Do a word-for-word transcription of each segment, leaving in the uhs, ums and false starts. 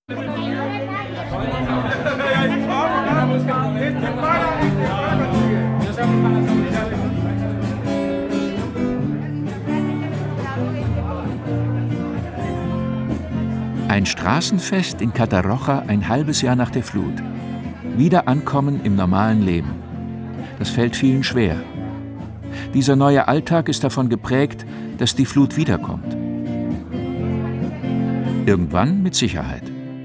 Ein Straßenfest in Catarroja ein halbes Jahr nach der Flut. Wieder ankommen im normalen Leben. Das fällt vielen schwer. Dieser neue Alltag ist davon geprägt, dass die Flut wiederkommt. Irgendwann mit Sicherheit.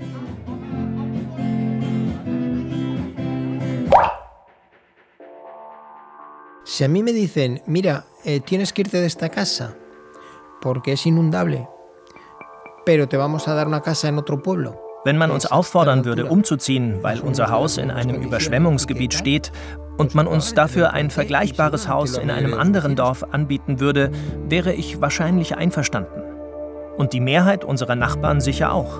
Si a mí me dicen, mira, eh, tienes que irte de esta casa porque es inundable, pero te vamos a dar una casa en otro pueblo. Wenn man uns auffordern würde, umzuziehen, weil unser Haus in einem Überschwemmungsgebiet steht und man uns dafür ein vergleichbares Haus in einem anderen Dorf anbieten würde, wäre ich wahrscheinlich einverstanden. Und die Mehrheit unserer Nachbarn sicher auch.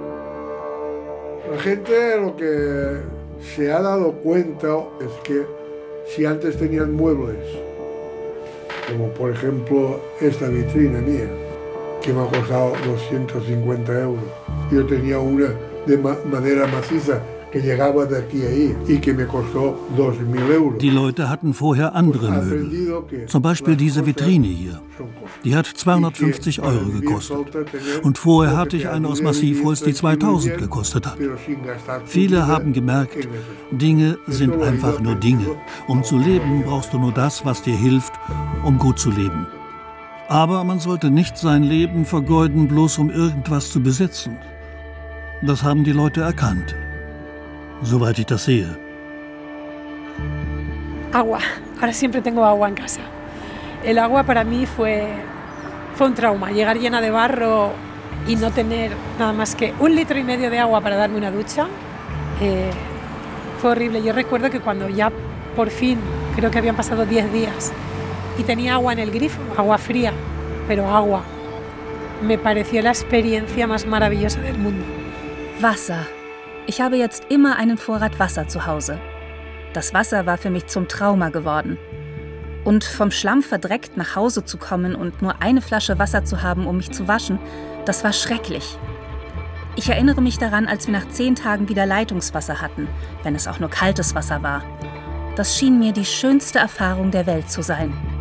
La gente lo que se ha dado cuenta es que si antes tenían muebles, como por ejemplo esta vitrina mía, que me ha costado doscientos cincuenta euros. Yo tenía una de ma- madera maciza que llegaba de aquí a ahí y que me costó dos mil euros. Die Leute hatten vorher andere Möbel. Zum Beispiel diese Vitrine hier. Die hat zweihundertfünfzig Euro gekostet. Und vorher hatte ich eine aus Massivholz, die zweitausend gekostet hat. Viele haben gemerkt, Dinge sind einfach nur Dinge. Um zu leben, brauchst du nur das, was dir hilft, um gut zu leben. Aber man sollte nicht sein Leben vergeuden, bloß um irgendwas zu besitzen. Das haben die Leute erkannt. Soweit ich das sehe. Agua. Ahora siempre tengo agua en casa. El agua para mí fue, fue un trauma. Llegar llena de barro y no tener nada más que un litro y medio de agua para darme una ducha, eh, fue horrible. Yo recuerdo que cuando ya por fin, creo que habían pasado diez días, y tenía agua en el grifo, agua fría, pero agua. Me pareció la experiencia más maravillosa del mundo. Wasser. Ich habe jetzt immer einen Vorrat Wasser zu Hause. Das Wasser war für mich zum Trauma geworden. Und vom Schlamm verdreckt nach Hause zu kommen und nur eine Flasche Wasser zu haben, um mich zu waschen, das war schrecklich. Ich erinnere mich daran, als wir nach zehn Tagen wieder Leitungswasser hatten, wenn es auch nur kaltes Wasser war. Das schien mir die schönste Erfahrung der Welt zu sein.